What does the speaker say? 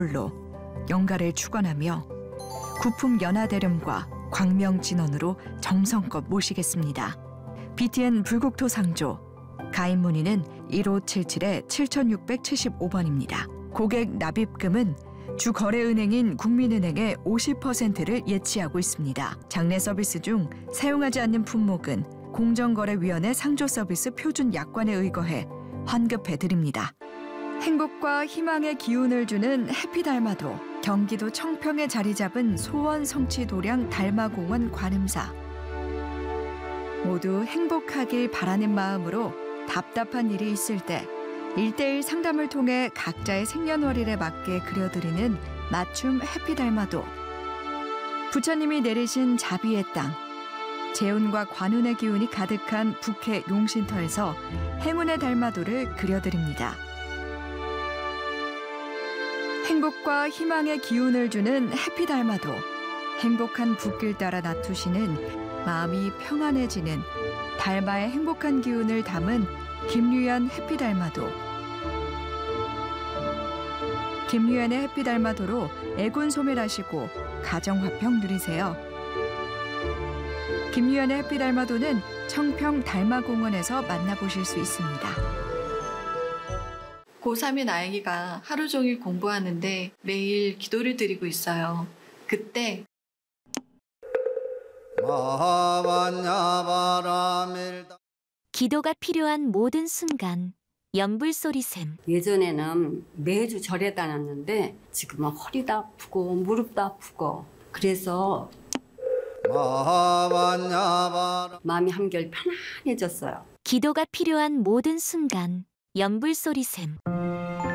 로 영가를 축원하며 구품 연화대렴과 광명진원으로 정성껏 모시겠습니다. BTN 불국토 상조 가입 문의는 1577-7675번입니다. 고객 납입금은 주 거래은행인 국민은행의 50%를 예치하고 있습니다. 장내 서비스 중 사용하지 않는 품목은 공정거래위원회 상조 서비스 표준 약관에 의거해 환급해드립니다. 행복과 희망의 기운을 주는 해피달마도 경기도 청평에 자리 잡은 소원 성취 도량 달마공원 관음사. 모두 행복하길 바라는 마음으로 답답한 일이 있을 때 1:1 상담을 통해 각자의 생년월일에 맞게 그려드리는 맞춤 해피달마도. 부처님이 내리신 자비의 땅, 재운과 관운의 기운이 가득한 북해 용신터에서 행운의 달마도를 그려드립니다. 행복과 희망의 기운을 주는 해피달마도. 행복한 붓길 따라 나투시는 마음이 평안해지는 달마의 행복한 기운을 담은 김유연 해피달마도. 김유연의 해피달마도로 애군 소멸하시고 가정화평 누리세요. 김유연의 해피달마도는 청평 달마공원에서 만나보실 수 있습니다. 고3인 아이가 하루 종일 공부하는데 매일 기도를 드리고 있어요. 그때 기도가 필요한 모든 순간 연불소리샘. 예전에는 매주 절에 다녔는데 지금은 허리도 아프고 무릎도 아프고 그래서 마음이 한결 편안해졌어요. 기도가 필요한 모든 순간 연불소리샘.